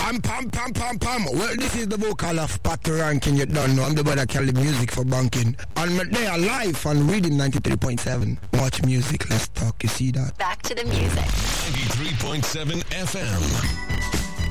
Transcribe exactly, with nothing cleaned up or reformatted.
Pam, pam, pam, pam, pam. Well, this is the vocal of Pat Rankin. You don't know. I'm the boy that carry the music for banking. And they are live on Reading ninety-three point seven. Watch music, let's talk. You see that? Back to the music. ninety-three point seven F M.